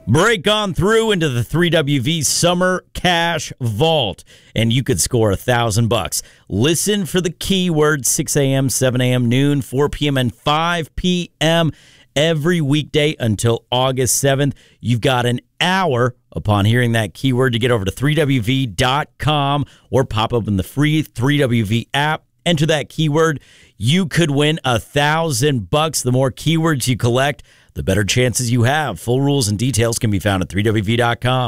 Break on through into the 3WV Summer Cash Vault, and you could score $1,000. Listen for the keyword 6 a.m., 7 a.m., noon, 4 p.m., and 5 p.m. every weekday until August 7th. You've got an hour upon hearing that keyword to get over to 3WV.com or pop open the free 3WV app. Enter that keyword. You could win $1,000. The more keywords you collect, the better chances you have. Full rules and details can be found at 3WV.com.